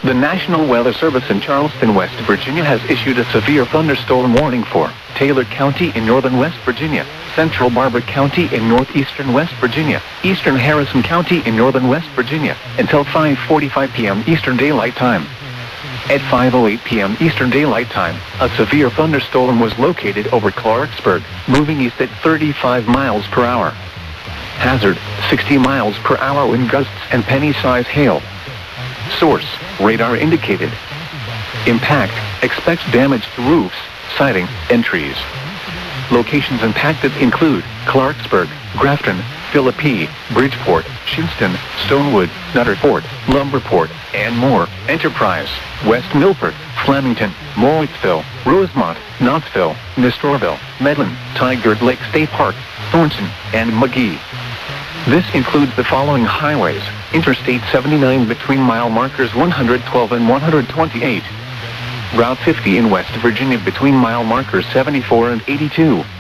The National Weather Service in Charleston, West Virginia has issued a severe thunderstorm warning for Taylor County in northern West Virginia, Central Barber County in northeastern West Virginia, eastern Harrison County in northern West Virginia, until 5:45 p.m. Eastern Daylight Time. At 5:08 p.m. Eastern Daylight Time, a severe thunderstorm was located over Clarksburg, moving east at 35 miles per hour. Hazard, 60 miles per hour wind gusts and penny-size hail. Source, radar indicated. Impact, expects damage to roofs, siding, and trees. Locations impacted include Clarksburg, Grafton, Philippi, Bridgeport, Shinston, Stonewood, Nutterport, Lumberport, and more. Enterprise, West Milford, Flemington, Morrisville, Rosemont, Knoxville, Nestorville, Medlin, Tigard Lake State Park, Thornton, and McGee. This includes the following highways: Interstate 79 between mile markers 112 and 128. Route 50 in West Virginia between mile markers 74 and 82.